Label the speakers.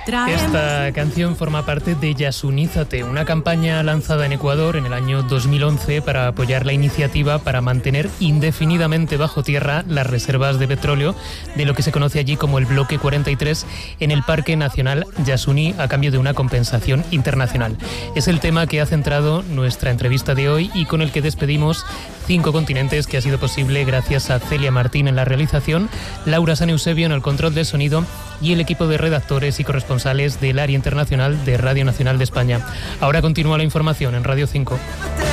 Speaker 1: Esta canción forma parte de Yasunízate, una campaña lanzada en Ecuador en el año 2011 para apoyar la iniciativa para mantener indefinidamente bajo tierra las reservas de petróleo de lo que se conoce allí como el Bloque 43 en el Parque Nacional Yasuní a cambio de una compensación internacional. Es el tema que ha centrado nuestra entrevista de hoy y con el que despedimos 5 continentes, que ha sido posible gracias a Celia Martín en la realización, Laura San Eusebio en el control de sonido y el equipo de redactores y corresponsales del área internacional de Radio Nacional de España. Ahora continúa la información en Radio 5.